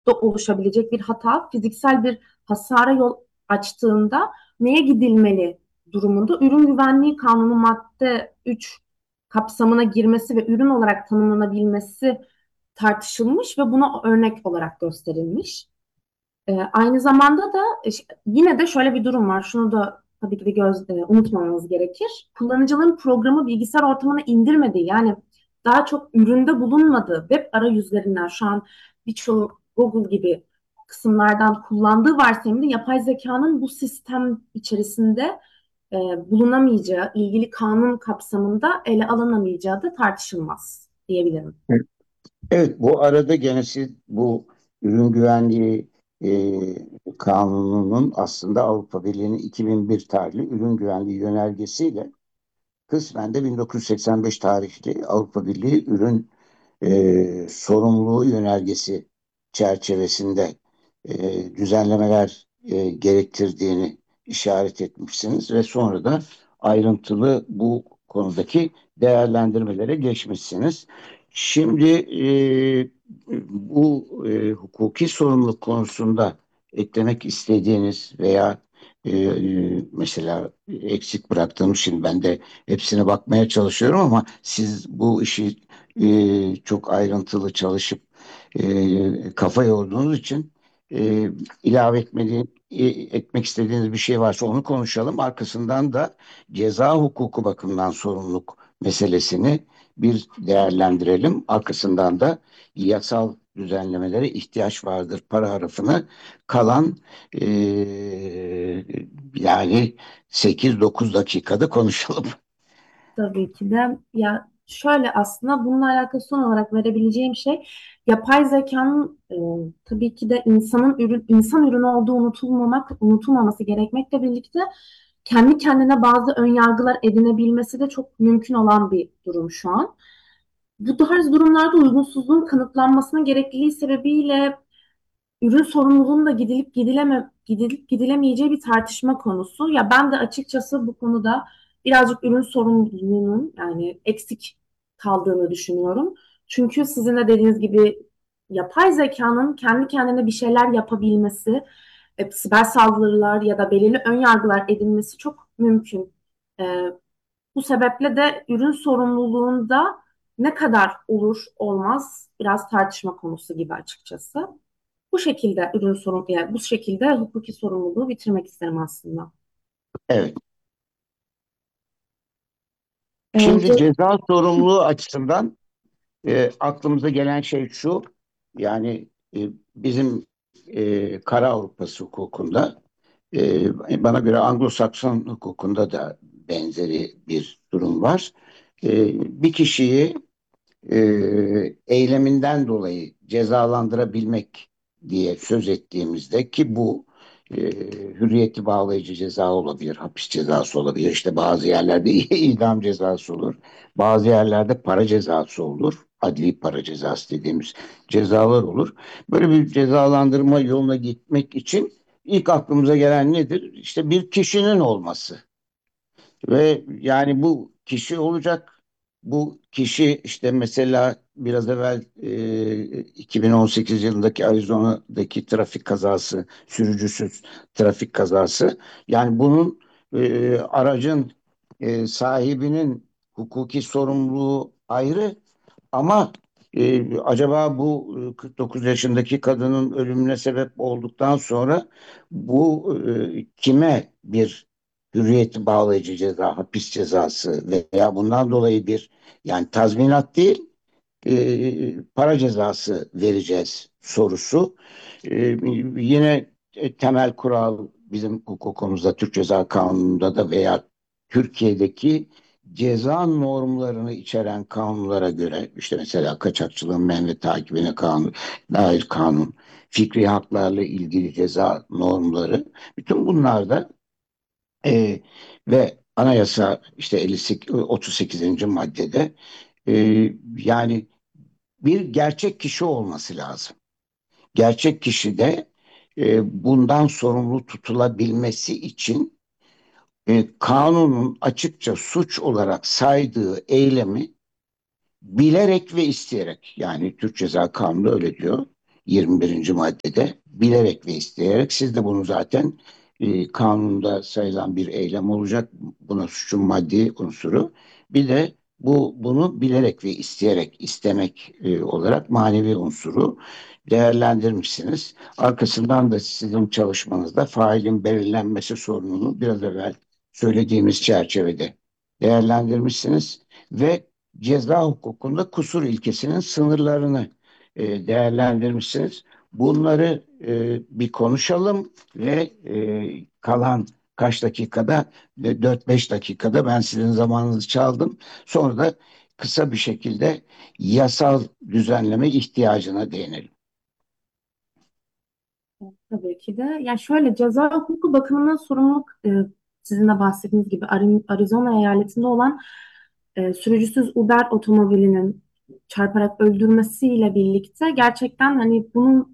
da oluşabilecek bir hata fiziksel bir hasara yol açtığında neye gidilmeli durumunda ürün güvenliği kanunu madde 3 kapsamına girmesi ve ürün olarak tanımlanabilmesi tartışılmış ve buna örnek olarak gösterilmiş. Aynı zamanda da yine de şöyle bir durum var. Şunu da tabii ki de unutmamamız gerekir. Kullanıcıların programı bilgisayar ortamına indirmediği, yani daha çok üründe bulunmadığı web arayüzlerinden şu an birçoğu Google gibi kısımlardan kullandığı varsayımda yapay zekanın bu sistem içerisinde e, bulunamayacağı, ilgili kanun kapsamında ele alınamayacağı da tartışılmaz diyebilirim. Evet, bu arada gene siz bu ürün güvenliği kanununun aslında Avrupa Birliği'nin 2001 tarihli ürün güvenliği yönergesiyle kısmen de 1985 tarihli Avrupa Birliği ürün sorumluluğu yönergesi çerçevesinde düzenlemeler gerektirdiğini işaret etmişsiniz ve sonra da ayrıntılı bu konudaki değerlendirmelere geçmişsiniz. Şimdi bu hukuki sorumluluk konusunda eklemek istediğiniz veya mesela eksik bıraktığım, şimdi ben de hepsine bakmaya çalışıyorum ama siz bu işi çok ayrıntılı çalışıp kafa yorduğunuz için e, ilave etmek istediğiniz bir şey varsa onu konuşalım. Arkasından da ceza hukuku bakımından sorumluluk meselesini bir değerlendirelim. Arkasından da yasal düzenlemelere ihtiyaç vardır paragrafını kalan e, yani 8-9 dakikada konuşalım. Tabii ki de ya şöyle, aslında bununla alakalı son olarak verebileceğim şey, yapay zekanın tabii ki de insan ürünü olduğu unutulmaması gerekmekle birlikte kendi kendine bazı ön yargılar edinebilmesi de çok mümkün olan bir durum şu an. Bu tarz durumlarda uygunsuzluğun kanıtlanmasının gerekliliği sebebiyle ürün sorumluluğunun da gidilip gidilemeyeceği bir tartışma konusu. Ya ben de açıkçası bu konuda birazcık ürün sorumluluğunun yani eksik kaldığını düşünüyorum. Çünkü sizin de dediğiniz gibi yapay zekanın kendi kendine bir şeyler yapabilmesi, siber saldırılar ya da belirli ön yargılar edinmesi çok mümkün. E, Bu sebeple de ürün sorumluluğunda ne kadar olur olmaz biraz tartışma konusu gibi açıkçası. Bu şekilde hukuki sorumluluğu bitirmek isterim aslında. Evet. Ee, Şimdi ce- ceza sorumluluğu açısından aklımıza gelen şey şu, yani bizim Kara Avrupası hukukunda, bana göre Anglo-Sakson hukukunda da benzeri bir durum var. Bir kişiyi e, eyleminden dolayı cezalandırabilmek diye söz ettiğimizde, ki bu hürriyeti bağlayıcı ceza olabilir, hapis cezası olabilir, işte bazı yerlerde idam cezası olur, bazı yerlerde para cezası olur, adli para cezası dediğimiz cezalar olur. Böyle bir cezalandırma yoluna gitmek için ilk aklımıza gelen nedir? İşte bir kişinin olması. Ve yani bu kişi olacak. Bu kişi işte mesela biraz evvel 2018 yılındaki Arizona'daki trafik kazası, sürücüsüz trafik kazası. Yani bunun aracın sahibinin hukuki sorumluluğu ayrı, ama acaba bu 49 yaşındaki kadının ölümüne sebep olduktan sonra bu kime bir hürriyeti bağlayıcı ceza, hapis cezası veya bundan dolayı bir, yani tazminat değil, para cezası vereceğiz sorusu. Yine temel kural bizim hukukumuzda, Türk Ceza Kanunu'nda da veya Türkiye'deki ceza normlarını içeren kanunlara göre, işte mesela kaçakçılığın men ve takibine dair kanun, fikri haklarla ilgili ceza normları, bütün bunlarda e, ve anayasa işte 58, 38. maddede e, yani bir gerçek kişi olması lazım. Gerçek kişi de bundan sorumlu tutulabilmesi için kanunun açıkça suç olarak saydığı eylemi bilerek ve isteyerek, yani Türk Ceza Kanunu öyle diyor, 21. maddede bilerek ve isteyerek. Siz de bunu zaten kanunda sayılan bir eylem olacak. Buna suçun maddi unsuru. Bir de bunu bilerek ve isteyerek istemek olarak manevi unsuru değerlendirmişsiniz. Arkasından da sizin çalışmanızda failin belirlenmesi sorununu biraz evvel söylediğimiz çerçevede değerlendirmişsiniz ve ceza hukukunda kusur ilkesinin sınırlarını değerlendirmişsiniz. Bunları bir konuşalım ve kalan kaç dakikada, 4-5 dakikada ben sizin zamanınızı çaldım. Sonra da kısa bir şekilde yasal düzenleme ihtiyacına değinelim. Tabii ki de. Ya şöyle, ceza hukuku bakımından sorumluluk, sizin de bahsettiğiniz gibi Arizona eyaletinde olan sürücüsüz Uber otomobilinin çarparak öldürmesiyle birlikte gerçekten hani bunun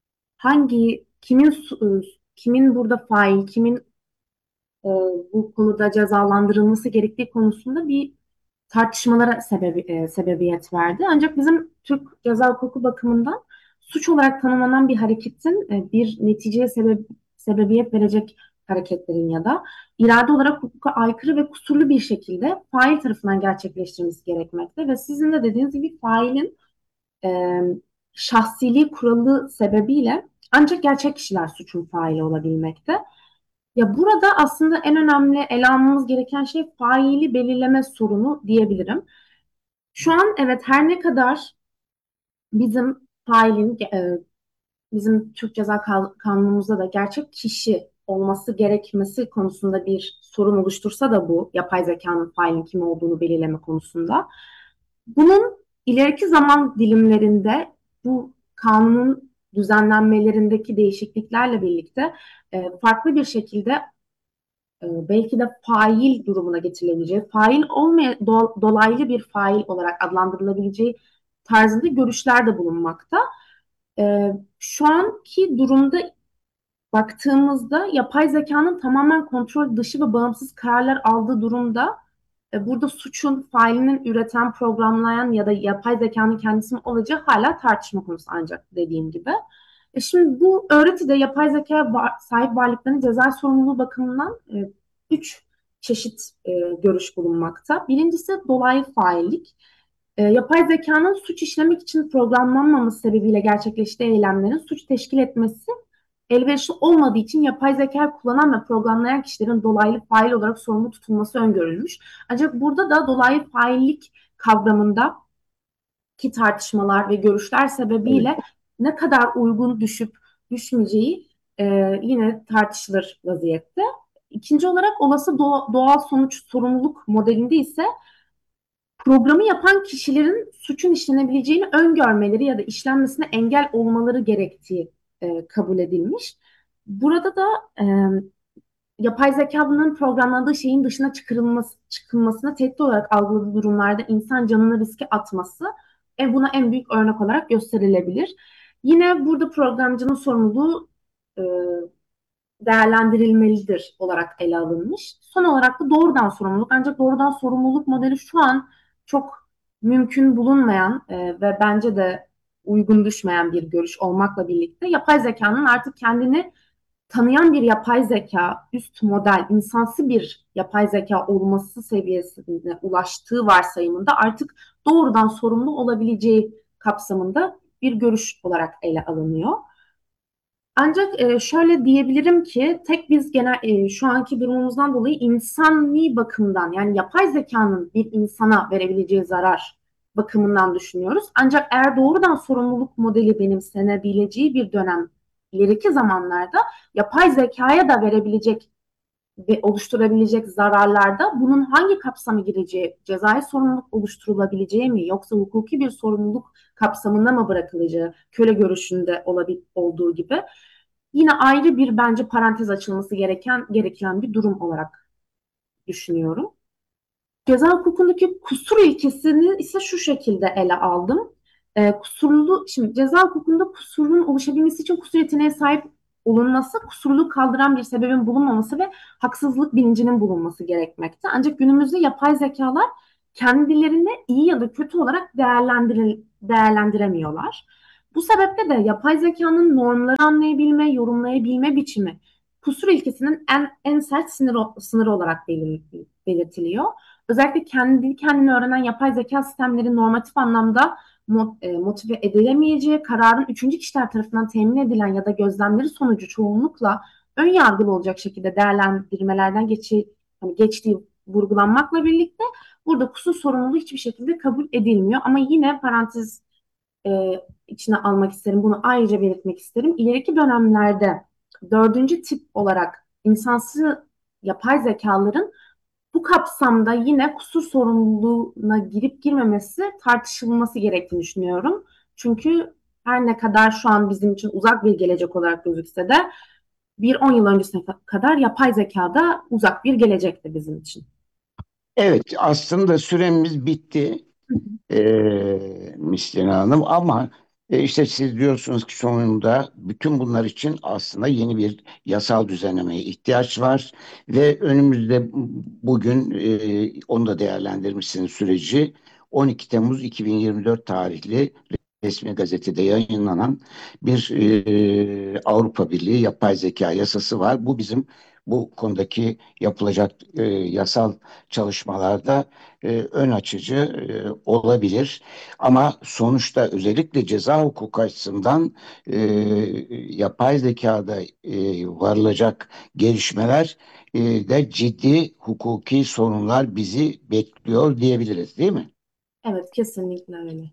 kimin burada fail, kimin bu konuda cezalandırılması gerektiği konusunda bir tartışmalara sebebiyet verdi. Ancak bizim Türk ceza hukuku bakımından suç olarak tanımlanan bir hareketin bir neticeye sebebiyet verecek hareketlerin ya da irade olarak hukuka aykırı ve kusurlu bir şekilde fail tarafından gerçekleştirilmesi gerekmekte ve sizin de dediğiniz gibi failin e, şahsiliği kuralı sebebiyle ancak gerçek kişiler suçun faili olabilmekte. Ya burada aslında en önemli ele almamız gereken şey faili belirleme sorunu diyebilirim. Şu an evet, her ne kadar bizim bizim Türk Ceza Kanunumuzda da gerçek kişi olması gerekmesi konusunda bir sorun oluştursa da bu yapay zekanın failin kim olduğunu belirleme konusunda. Bunun ileriki zaman dilimlerinde bu kanunun düzenlenmelerindeki değişikliklerle birlikte farklı bir şekilde belki de fail durumuna getirilebileceği, fail olmayan dolaylı bir fail olarak adlandırılabileceği tarzında görüşler de bulunmakta. Şu anki durumda baktığımızda yapay zekanın tamamen kontrol dışı ve bağımsız kararlar aldığı durumda burada suçun failinin üreten, programlayan ya da yapay zekanın kendisi mi olacağı hala tartışma konusu, ancak dediğim gibi. Şimdi bu öğretide yapay zekaya sahip varlıkların ceza sorumluluğu bakımından üç çeşit görüş bulunmakta. Birincisi dolaylı faillik. Yapay zekanın suç işlemek için programlanmaması sebebiyle gerçekleştiği eylemlerin suç teşkil etmesi elverişli olmadığı için yapay zeka kullanan ve programlayan kişilerin dolaylı fail olarak sorumlu tutulması öngörülmüş. Ancak burada da dolaylı faillik kavramında ki tartışmalar ve görüşler Evet. sebebiyle ne kadar uygun düşüp düşmeyeceği e, yine tartışılır vaziyette. İkinci olarak olası doğal sonuç sorumluluk modelinde ise programı yapan kişilerin suçun işlenebileceğini öngörmeleri ya da işlenmesine engel olmaları gerektiği kabul edilmiş. Burada da e, yapay zeka bunun programlandığı şeyin dışına çıkılmasına tehdit olarak algıladığı durumlarda insan canını riske atması buna en büyük örnek olarak gösterilebilir. Yine burada programcının sorumluluğu e, değerlendirilmelidir olarak ele alınmış. Son olarak da doğrudan sorumluluk. Ancak doğrudan sorumluluk modeli şu an çok mümkün bulunmayan ve bence de uygun düşmeyen bir görüş olmakla birlikte yapay zekanın artık kendini tanıyan bir yapay zeka, üst model, insansı bir yapay zeka olması seviyesine ulaştığı varsayımında artık doğrudan sorumlu olabileceği kapsamında bir görüş olarak ele alınıyor. Ancak şöyle diyebilirim ki tek biz şu anki durumumuzdan dolayı insani bakımdan, yani yapay zekanın bir insana verebileceği zarar bakımından düşünüyoruz. Ancak eğer doğrudan sorumluluk modeli benimsenebileceği bir dönem ileriki zamanlarda yapay zekaya da verebilecek ve oluşturabilecek zararlarda bunun hangi kapsama gireceği, cezai sorumluluk oluşturulabileceği mi yoksa hukuki bir sorumluluk kapsamında mı bırakılacağı köle görüşünde olduğu gibi yine ayrı bir bence parantez açılması gereken bir durum olarak düşünüyorum. Ceza hukukundaki kusur ilkesini ise şu şekilde ele aldım. Şimdi ceza hukukunda kusurun oluşabilmesi için kusur yeteneğe sahip olunması, kusurluğu kaldıran bir sebebin bulunmaması ve haksızlık bilincinin bulunması gerekmekte. Ancak günümüzde yapay zekalar kendilerini iyi ya da kötü olarak değerlendiremiyorlar. Bu sebeple de yapay zekanın normları anlayabilme, yorumlayabilme biçimi kusur ilkesinin en sert sınırı olarak belirtiliyor. Özellikle kendi kendini öğrenen yapay zeka sistemleri normatif anlamda motive edilemeyeceği, kararın üçüncü kişiler tarafından temin edilen ya da gözlemleri sonucu çoğunlukla ön yargılı olacak şekilde değerlendirmelerden hani geçtiği vurgulanmakla birlikte burada kusur sorumluluğu hiçbir şekilde kabul edilmiyor. Ama yine parantez içine almak isterim. Bunu ayrıca belirtmek isterim. İleriki dönemlerde dördüncü tip olarak insansız yapay zekaların bu kapsamda yine kusur sorumluluğuna girip girmemesi tartışılması gerektiğini düşünüyorum. Çünkü her ne kadar şu an bizim için uzak bir gelecek olarak gözükse de bir 10 yıl öncesine kadar yapay zeka da uzak bir gelecekti bizim için. Evet, aslında süremiz bitti. Müslüman Hanım, ama işte siz diyorsunuz ki sonunda bütün bunlar için aslında yeni bir yasal düzenlemeye ihtiyaç var ve önümüzde bugün onu da değerlendirmişsiniz süreci. 12 Temmuz 2024 tarihli resmi gazetede yayınlanan bir Avrupa Birliği yapay zeka yasası var. Bu bizim bu konudaki yapılacak yasal çalışmalarda ön açıcı olabilir. Ama sonuçta özellikle ceza hukuku açısından e, yapay zekada varılacak gelişmeler de ciddi hukuki sorunlar bizi bekliyor diyebiliriz, değil mi? Evet, kesinlikle öyle.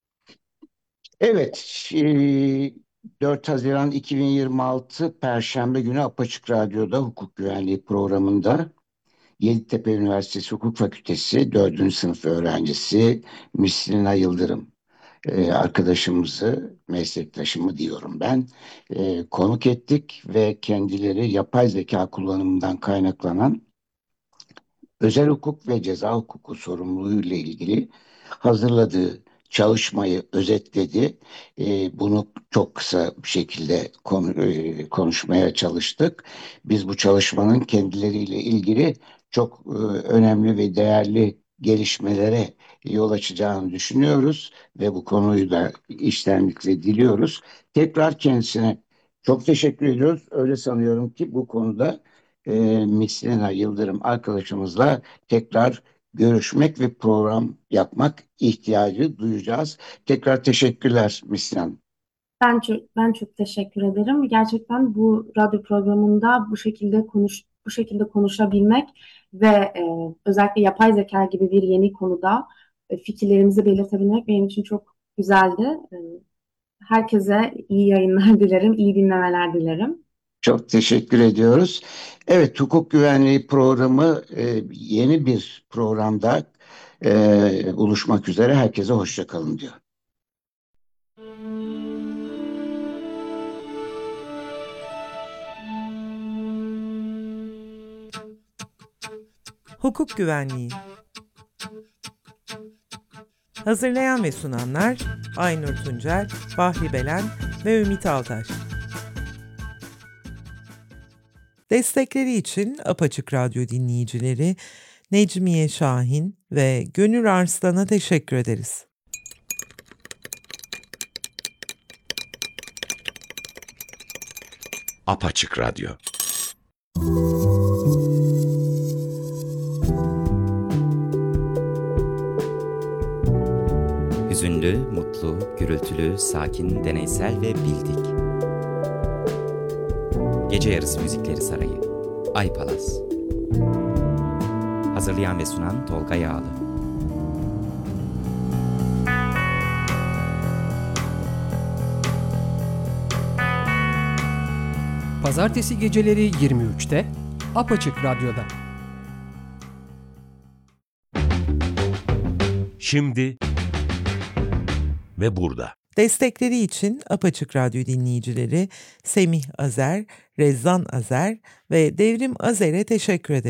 Evet, 4 Haziran 2026 Perşembe günü Apaçık Radyo'da hukuk güvenliği programında Yeditepe Üniversitesi Hukuk Fakültesi 4. sınıf öğrencisi Müslina Yıldırım arkadaşımızı, meslektaşımı diyorum ben, konuk ettik ve kendileri yapay zeka kullanımından kaynaklanan özel hukuk ve ceza hukuku sorumluluğu ile ilgili hazırladığı çalışmayı özetledi. Bunu çok kısa bir şekilde konuşmaya çalıştık. Biz bu çalışmanın kendileriyle ilgili çok önemli ve değerli gelişmelere yol açacağını düşünüyoruz ve bu konuyu da içtenlikle diliyoruz. Tekrar kendisine çok teşekkür ediyoruz. Öyle sanıyorum ki bu konuda Mislina Yıldırım arkadaşımızla tekrar görüşmek ve program yapmak ihtiyacı duyacağız. Tekrar teşekkürler Mislina. Ben çok teşekkür ederim. Gerçekten bu radyo programında bu şekilde konuşabilmek ve özellikle yapay zeka gibi bir yeni konuda fikirlerimizi belirtebilmek benim için çok güzeldi. Herkese iyi yayınlar dilerim, iyi dinlemeler dilerim. Çok teşekkür ediyoruz. Evet, hukuk güvenliği programı yeni bir programda buluşmak üzere. Herkese hoşça kalın diyor. Hukuk Güvenliği. Hazırlayan ve sunanlar Aynur Tuncel, Bahri Belen ve Ümit Altaş. Destekleri için Apaçık Radyo dinleyicileri Necmiye Şahin ve Gönül Arslan'a teşekkür ederiz. Apaçık Radyo. Hüzünlü, mutlu, gürültülü, sakin, deneysel ve bildik. Gece Yarısı Müzikleri Sarayı. Ay Palas. Hazırlayan ve sunan Tolga Yağlı. Pazartesi geceleri 23'te Apaçık Radyo'da. Şimdi ve burada. Destekleri için Apaçık Radyo dinleyicileri Semih Azer, Rezzan Azer ve Devrim Azer'e teşekkür ederiz.